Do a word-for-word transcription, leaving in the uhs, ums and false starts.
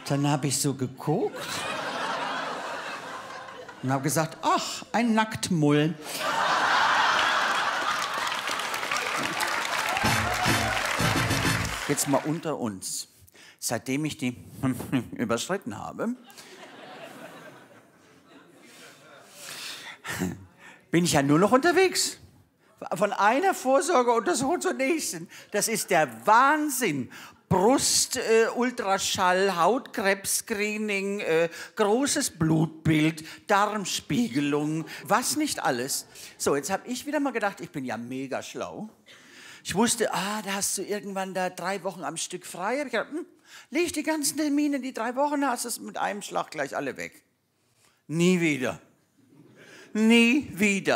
Dann habe ich so geguckt und habe gesagt, ach, ein Nacktmull. Jetzt mal unter uns. Seitdem ich die überschritten habe, bin ich ja nur noch unterwegs. Von einer Vorsorgeuntersuchung zur nächsten. Das ist der Wahnsinn. Brust, äh, Ultraschall, Hautkrebs-Screening, äh, großes Blutbild, Darmspiegelung, was nicht alles. So, jetzt habe ich wieder mal gedacht, ich bin ja mega schlau. Ich wusste, ah, da hast du irgendwann da drei Wochen am Stück frei. Hab ich gedacht, hm, leg die ganzen Termine, die drei Wochen hast du mit einem Schlag gleich alle weg. Nie wieder. Nie wieder.